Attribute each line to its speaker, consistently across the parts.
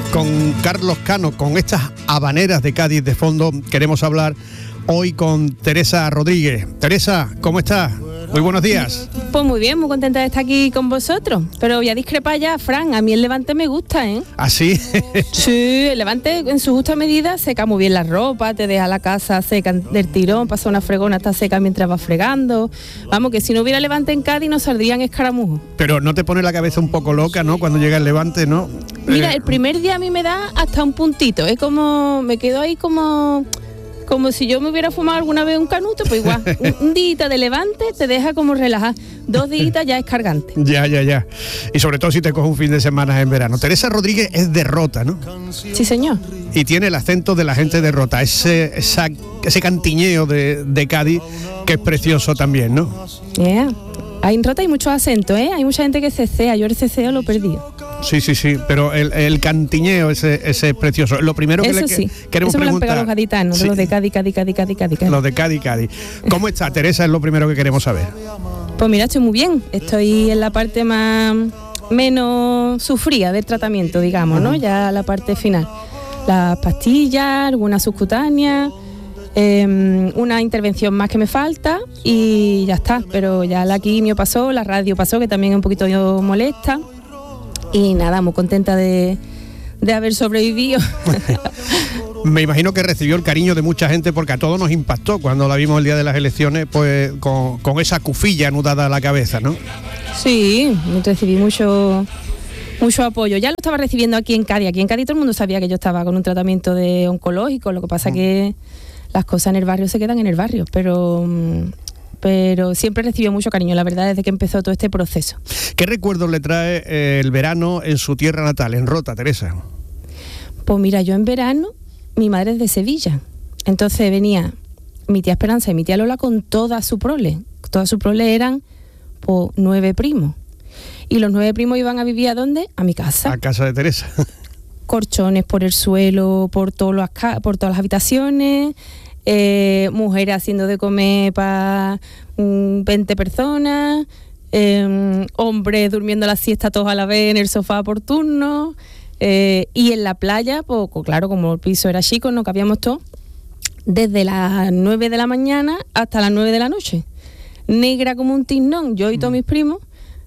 Speaker 1: con Carlos Cano, con estas habaneras de Cádiz de fondo. Queremos hablar hoy con Teresa Rodríguez. Teresa, ¿cómo estás? Muy buenos días.
Speaker 2: Pues muy bien, muy contenta de estar aquí con vosotros. Pero voy a discrepar ya, Fran, a mí el Levante me gusta, ¿eh?
Speaker 1: ¿Ah, sí?
Speaker 2: Sí, el Levante en su justa medida seca muy bien la ropa, te deja la casa seca del tirón, pasa una fregona, está seca mientras vas fregando. Vamos, que si no hubiera Levante en Cádiz nos saldrían escaramujos.
Speaker 1: Pero ¿no te pone la cabeza un poco loca, no? Cuando llega el Levante, ¿no?
Speaker 2: Mira, el primer día a mí me da hasta un puntito, es como, me quedo ahí como si yo me hubiera fumado alguna vez un canuto, pues igual, un día de Levante te deja como relajar, 2 días ya es cargante.
Speaker 1: Ya. Y sobre todo si te coges un fin de semana en verano. Teresa Rodríguez es de Rota, ¿no?
Speaker 2: Sí, señor.
Speaker 1: Y tiene el acento de la gente de Rota, ese cantiñeo de Cádiz, que es precioso también, ¿no?
Speaker 2: Yeah. En Rota hay muchos acentos, ¿eh? Hay mucha gente que cecea, yo el ceceo lo perdí.
Speaker 1: Sí, pero el cantiñeo ese es precioso. Lo primero que queremos preguntar...
Speaker 2: Eso me lo han pegado los gaditanos, sí. Los de Cádiz.
Speaker 1: Los de Cádiz. ¿Cómo está, Teresa? Es lo primero que queremos saber.
Speaker 2: Pues mira, estoy muy bien. Estoy en la parte menos sufrida del tratamiento, digamos, ¿no? Ya la parte final. Las pastillas, algunas subcutáneas, una intervención más que me falta y ya está. Pero ya la quimio pasó, la radio pasó, que también es un poquito molesta. Y nada, muy contenta de haber sobrevivido.
Speaker 1: Me imagino que recibió el cariño de mucha gente, porque a todos nos impactó cuando la vimos el día de las elecciones, pues con esa cufilla anudada a la cabeza, ¿no? Sí,
Speaker 2: recibí mucho apoyo. Ya lo estaba recibiendo aquí en Cádiz. Aquí en Cádiz todo el mundo sabía que yo estaba con un tratamiento de oncológico. Lo que pasa que las cosas en el barrio se quedan en el barrio, pero siempre recibió mucho cariño, la verdad, desde que empezó todo este proceso. ¿Qué recuerdos le trae el verano en su tierra natal, en Rota, Teresa? Pues mira, yo en verano, mi madre es de Sevilla, entonces venía mi tía Esperanza y mi tía Lola con toda su prole. Toda su prole eran 9 primos. Y los 9 primos iban a vivir ¿a dónde? A mi casa. A casa de Teresa. Colchones por el suelo, por todas las habitaciones... mujeres haciendo de comer para 20 personas, hombres durmiendo la siesta todos a la vez en el sofá por turno, y en la playa, pues claro, como el piso era chico, no cabíamos todos, desde las 9 de la mañana hasta las 9 de la noche, negra como un tiznón, yo y todos mis primos,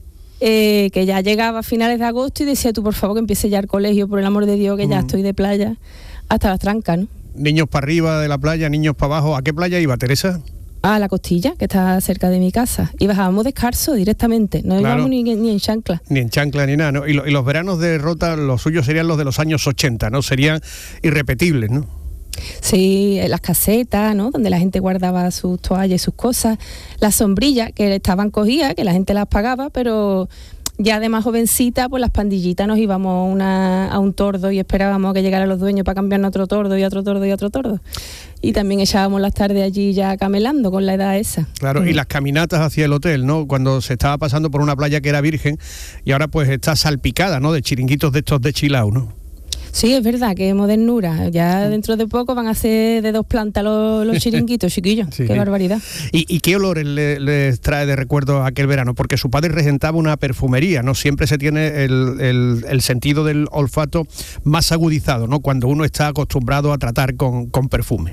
Speaker 2: que ya llegaba a finales de agosto y decía, tú por favor que empiece ya el colegio, por el amor de Dios, que ya estoy de playa hasta las trancas, ¿no? Niños para arriba de la playa, niños para abajo. ¿A qué playa iba, Teresa? A la Costilla, que está cerca de mi casa. Y bajábamos descalzo directamente, no íbamos ni en chancla. Ni en chancla ni nada, ¿no? Y los veranos de Rota, los suyos serían los de los años 80, ¿no? Serían irrepetibles, ¿no? Sí, las casetas, ¿no? Donde la gente guardaba sus toallas y sus cosas. Las sombrillas que estaban cogidas, que la gente las pagaba, pero... Ya de más jovencita, pues las pandillitas nos íbamos a un tordo y esperábamos a que llegaran los dueños para cambiarnos otro tordo y otro tordo y otro tordo. Y también echábamos las tardes allí ya camelando con la edad esa. Claro, y las caminatas hacia el hotel, ¿no? Cuando se estaba pasando por una playa que era virgen y ahora pues está salpicada, ¿no? De chiringuitos de estos de Chilao, ¿no? Sí, es verdad, que modernura. Ya dentro de poco van a ser de 2 plantas los chiringuitos, chiquillos. Sí. Qué barbaridad. ¿Y qué olores les trae de recuerdo aquel verano? Porque su padre regentaba una perfumería, ¿no? Siempre se tiene el sentido del olfato más agudizado, ¿no? Cuando uno está acostumbrado a tratar con perfume.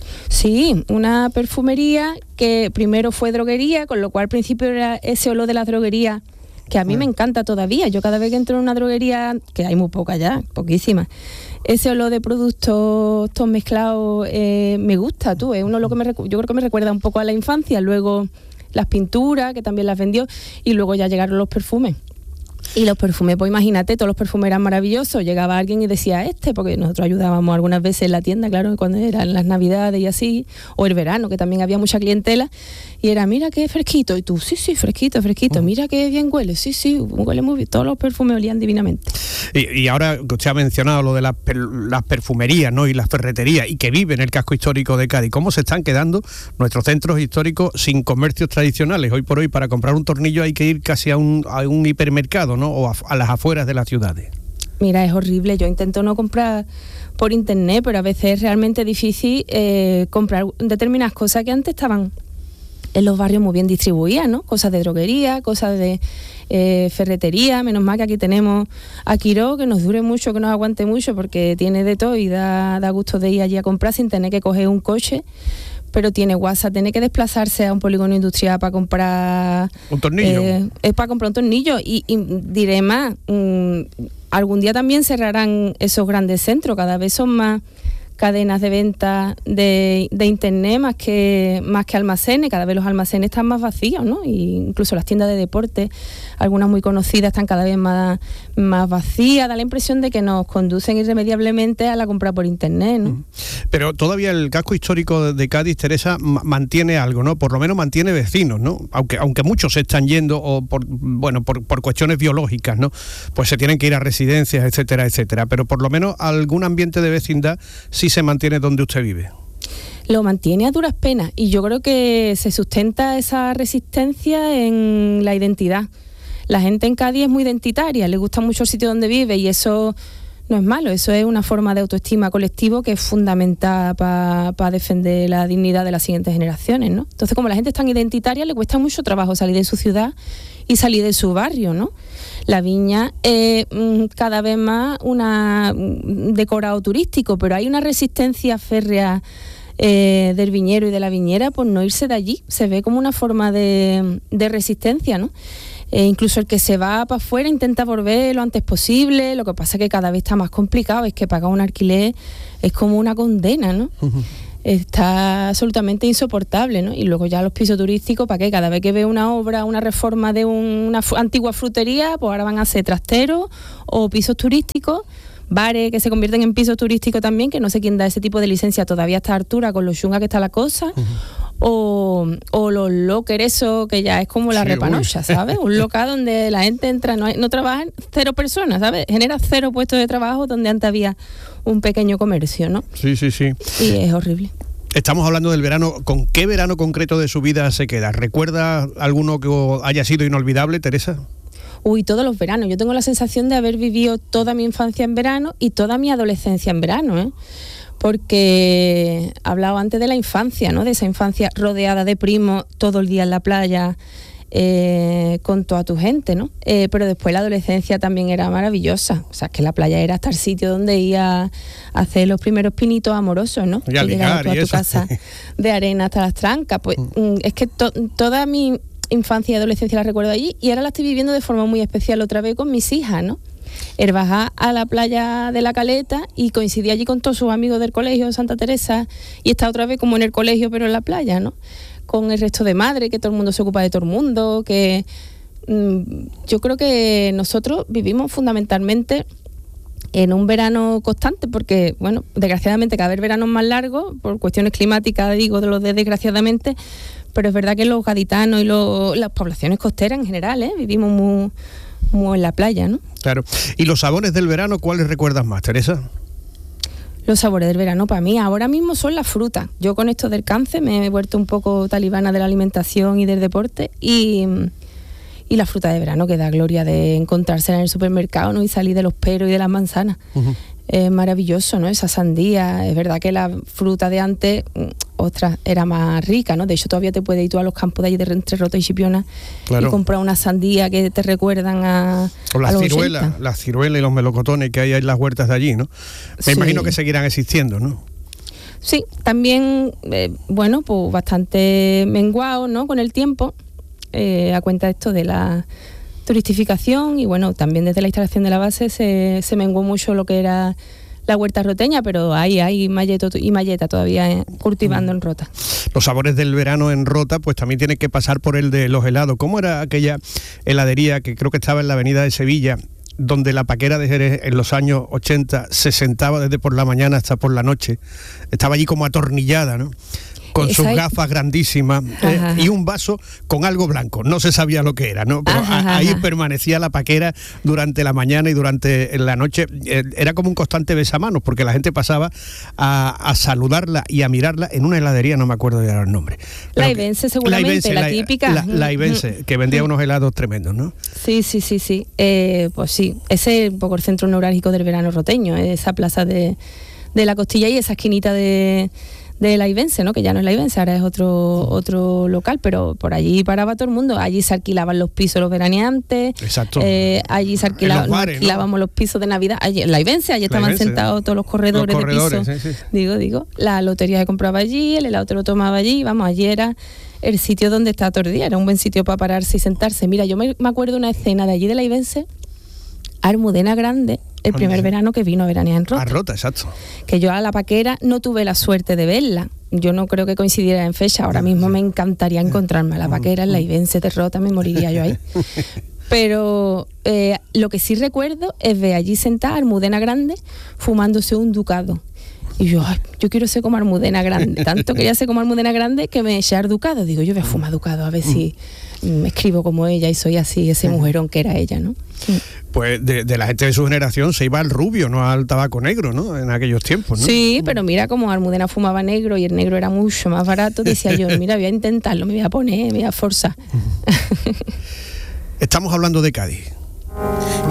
Speaker 2: Sí, una perfumería que primero fue droguería, con lo cual al principio era ese olor de la droguería, que a mí me encanta todavía. Yo cada vez que entro en una droguería, que hay muy pocas ya, poquísimas, ese olor de productos todos mezclados me gusta, es un olor que yo creo que me recuerda un poco a la infancia. Luego las pinturas, que también las vendió, y luego ya llegaron los perfumes. Y los perfumes, pues imagínate, todos los perfumes eran maravillosos. Llegaba alguien y decía porque nosotros ayudábamos algunas veces en la tienda, claro, cuando eran las navidades y así, o el verano, que también había mucha clientela, y era, mira qué fresquito, y tú, sí, fresquito, mira qué bien huele, sí, huele muy bien, todos los perfumes olían divinamente. Y ahora usted ha mencionado lo de las perfumerías, ¿no? Y las ferreterías, y que vive en el casco histórico de Cádiz. ¿Cómo se están quedando nuestros centros históricos sin comercios tradicionales? Hoy por hoy, para comprar un tornillo hay que ir casi a un hipermercado, ¿no? O a las afueras de las ciudades. Mira, es horrible. Yo intento no comprar por internet, pero a veces es realmente difícil comprar determinadas cosas que antes estaban en los barrios muy bien distribuidas, ¿no? Cosas de droguería, cosas de ferretería. Menos mal que aquí tenemos a Quiró, que nos dure mucho, que nos aguante mucho, porque tiene de todo y da gusto de ir allí a comprar sin tener que coger un coche. Pero tiene WhatsApp, tiene que desplazarse a un polígono industrial para comprar...
Speaker 1: ¿Un tornillo?
Speaker 2: Es para comprar un tornillo. Y diré más, algún día también cerrarán esos grandes centros, cada vez son más cadenas de venta de internet más que almacenes. Cada vez los almacenes están más vacíos, ¿no? Y incluso las tiendas de deporte, algunas muy conocidas, están cada vez más vacías. Da la impresión de que nos conducen irremediablemente a la compra por internet, ¿no?
Speaker 1: Pero todavía el casco histórico de Cádiz, Teresa, mantiene algo, ¿no? Por lo menos mantiene vecinos, ¿no? Aunque muchos se están yendo o por cuestiones biológicas, ¿no? Pues se tienen que ir a residencias, etcétera, etcétera. Pero por lo menos algún ambiente de vecindad sí se mantiene donde usted vive.
Speaker 2: Lo mantiene a duras penas, y yo creo que se sustenta esa resistencia en la identidad. La gente en Cádiz es muy identitaria, le gusta mucho el sitio donde vive, y eso no es malo, eso es una forma de autoestima colectivo que es fundamental para defender la dignidad de las siguientes generaciones, ¿no? Entonces, como la gente es tan identitaria, le cuesta mucho trabajo salir de su ciudad y salir de su barrio, ¿no? La viña es cada vez más un decorado turístico, pero hay una resistencia férrea del viñero y de la viñera por no irse de allí. Se ve como una forma de resistencia, ¿no? Incluso el que se va para afuera intenta volver lo antes posible. Lo que pasa es que cada vez está más complicado, es que pagar un alquiler es como una condena, ¿no? Uh-huh. Está absolutamente insoportable, ¿no? Y luego ya los pisos turísticos, ¿para qué? Cada vez que ve una obra, una reforma de una antigua frutería, pues ahora van a ser trasteros o pisos turísticos, bares que se convierten en pisos turísticos también, que no sé quién da ese tipo de licencia todavía a esta altura con lo chunga que está la cosa. Uh-huh. O los lockers, eso que ya es como la repanocha, ¿sabes? Un local donde la gente entra, no trabajan 0 personas, ¿sabes? Genera 0 puestos de trabajo donde antes había un pequeño comercio, ¿no?
Speaker 1: Sí.
Speaker 2: Y es horrible.
Speaker 1: Estamos hablando del verano. ¿Con qué verano concreto de su vida se queda? ¿Recuerda alguno que haya sido inolvidable, Teresa?
Speaker 2: Uy, todos los veranos. Yo tengo la sensación de haber vivido toda mi infancia en verano y toda mi adolescencia en verano, ¿eh? Porque hablaba antes de la infancia, ¿no? De esa infancia rodeada de primos, todo el día en la playa, con toda tu gente, ¿no? Pero después la adolescencia también era maravillosa. O sea, que la playa era hasta el sitio donde iba a hacer los primeros pinitos amorosos, ¿no?
Speaker 1: Y a ligar,
Speaker 2: a tu casa de arena hasta las trancas. Pues es que toda mi infancia y adolescencia la recuerdo allí, y ahora la estoy viviendo de forma muy especial otra vez con mis hijas, ¿no? El bajar a la playa de la Caleta y coincidí allí con todos sus amigos del colegio de Santa Teresa, y está otra vez como en el colegio pero en la playa, ¿no? Con el resto de madres, que todo el mundo se ocupa de todo el mundo, que yo creo que nosotros vivimos fundamentalmente en un verano constante, porque, bueno, desgraciadamente cada vez veranos más largos, por cuestiones climáticas, digo, de los desgraciadamente, pero es verdad que los gaditanos y las poblaciones costeras en general, vivimos muy en la playa, ¿no?
Speaker 1: Claro. ¿Y los sabores del verano, cuáles recuerdas más, Teresa?
Speaker 2: Los sabores del verano para mí ahora mismo son las frutas. Yo con esto del cáncer me he vuelto un poco talibana de la alimentación y del deporte, y la fruta de verano, que da gloria de encontrarse en el supermercado, ¿no? Y salir de los peros y de las manzanas. Uh-huh. Es maravilloso, ¿no? Esa sandía. Es verdad que la fruta de antes, ostras, era más rica, ¿no? De hecho, todavía te puedes ir tú a los campos de allí de Entre Rota y Chipiona, claro, y comprar una sandía que te recuerdan a
Speaker 1: las ciruelas, y los melocotones que hay en las huertas de allí, ¿no? Me imagino que seguirán existiendo, ¿no?
Speaker 2: Sí, también, bueno, pues bastante menguado, ¿no? Con el tiempo, a cuenta de esto de la turistificación, y bueno, también desde la instalación de la base se menguó mucho lo que era la huerta roteña, pero hay malleta todavía cultivando en Rota.
Speaker 1: Los sabores del verano en Rota, pues también tienen que pasar por el de los helados. ¿Cómo era aquella heladería que creo que estaba en la avenida de Sevilla, donde la Paquera de Jerez en los años 80 se sentaba desde por la mañana hasta por la noche? Estaba allí como atornillada, ¿no? Con sus gafas grandísimas, y un vaso con algo blanco. No se sabía lo que era, ¿no? Pero ahí permanecía la Paquera durante la mañana y durante la noche. Era como un constante besamanos, porque la gente pasaba a saludarla y a mirarla en una heladería, no me acuerdo de el nombre.
Speaker 2: La Ibense, seguramente, la típica.
Speaker 1: La Ibense, que vendía unos helados tremendos, ¿no?
Speaker 2: Sí. Pues sí, ese es un poco el centro neurálgico del verano roteño, esa plaza de la Costilla y esa esquinita de de La Ibense, ¿no? Que ya no es La Ibense, ahora es otro local, pero por allí paraba todo el mundo. Allí se alquilaban los pisos los veraneantes.
Speaker 1: Exacto.
Speaker 2: Allí se alquilábamos los pisos de Navidad. Allí, en La Ibense, allí estaban sentados todos los corredores de pisos.
Speaker 1: Sí.
Speaker 2: Digo, la lotería se compraba allí, el helado te lo tomaba allí, vamos, allí era el sitio donde estaba todo el día, era un buen sitio para pararse y sentarse. Mira, yo me acuerdo una escena de allí de La Ibense, Almudena Grande, el primer verano que vino a veranear en Rota.
Speaker 1: A Rota, exacto.
Speaker 2: Que yo a la paquera no tuve la suerte de verla. Yo no creo que coincidiera en fecha. Ahora mismo me encantaría encontrarme a la paquera en La Ibense de Rota, me moriría yo ahí. Pero lo que sí recuerdo es ver allí sentada a Almudena Grande fumándose un ducado. Y yo quiero ser como Almudena Grande. Tanto quería ser como Almudena Grande que me eché al ducado. Digo, yo voy a fumar ducado a ver si me escribo como ella y soy así, ese mujerón que era ella, ¿no?
Speaker 1: Pues de la gente de su generación se iba al rubio, no al tabaco negro, ¿no? En aquellos tiempos, ¿no?
Speaker 2: Sí, pero mira, como Almudena fumaba negro y el negro era mucho más barato, decía yo, mira, voy a intentarlo, me voy a poner, me voy a forzar.
Speaker 1: Estamos hablando de Cádiz.